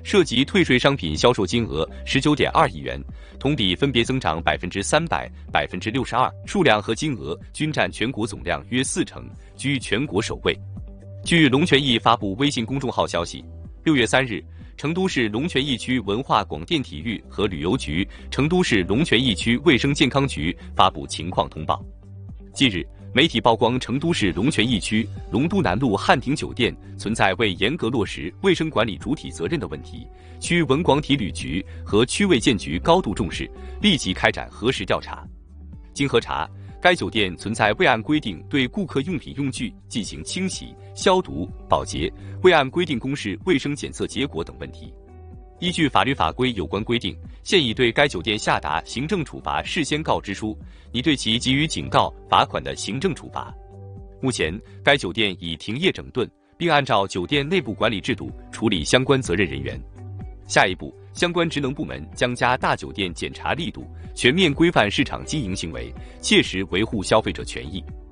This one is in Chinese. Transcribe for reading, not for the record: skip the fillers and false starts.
涉及退税商品销售金额19.2亿元，同比分别增长300%、62%，数量和金额均占全国总量约40%，居全国首位。据龙泉驿发布微信公众号消息，6月3日，成都市龙泉驿区文化广电体育和旅游局、成都市龙泉驿区卫生健康局发布情况通报。近日，媒体曝光成都市龙泉驿区龙都南路汉庭酒店存在未严格落实卫生管理主体责任的问题，区文广体旅局和区卫健局高度重视，立即开展核实调查。经核查，该酒店存在未按规定对顾客用品用具进行清洗、消毒、保洁，未按规定公示卫生检测结果等问题。依据法律法规有关规定，现已对该酒店下达行政处罚事先告知书，拟对其给予警告、罚款的行政处罚。目前，该酒店已停业整顿，并按照酒店内部管理制度处理相关责任人员。下一步，相关职能部门将加大酒店检查力度，全面规范市场经营行为，切实维护消费者权益。